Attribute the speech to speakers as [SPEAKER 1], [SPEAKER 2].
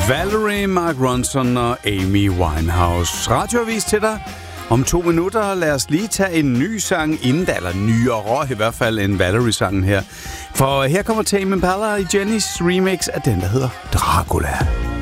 [SPEAKER 1] Valerie, Mark Ronson og Amy Winehouse. Radioavis til dig om 2 minutter. Lad os lige tage en ny sang inden da, eller nyere i hvert fald end Valerie-sangen her. For her kommer Tame Impala i Jennys remix af den, der hedder Dracula.